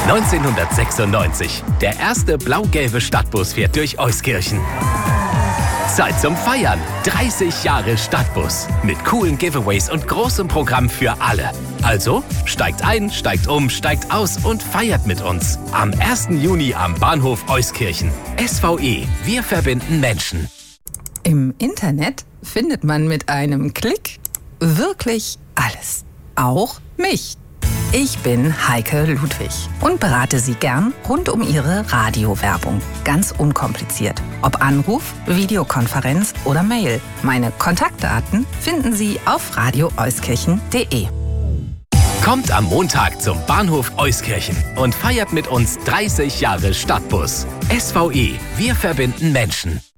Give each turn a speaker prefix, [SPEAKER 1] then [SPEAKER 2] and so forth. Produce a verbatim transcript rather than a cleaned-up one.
[SPEAKER 1] neunzehnhundertsechsundneunzig. Der erste blau-gelbe Stadtbus fährt durch Euskirchen. Zeit zum Feiern. dreißig Jahre Stadtbus. Mit coolen Giveaways und großem Programm für alle. Also steigt ein, steigt um, steigt aus und feiert mit uns. Am ersten Juni am Bahnhof Euskirchen. S V E. Wir verbinden Menschen.
[SPEAKER 2] Im Internet findet man mit einem Klick wirklich alles. Auch mich. Ich bin Heike Ludwig und berate Sie gern rund um Ihre Radiowerbung. Ganz unkompliziert. Ob Anruf, Videokonferenz oder Mail. Meine Kontaktdaten finden Sie auf radio euskirchen punkt de.
[SPEAKER 1] Kommt am Montag zum Bahnhof Euskirchen und feiert mit uns dreißig Jahre Stadtbus. S V E. Wir verbinden Menschen.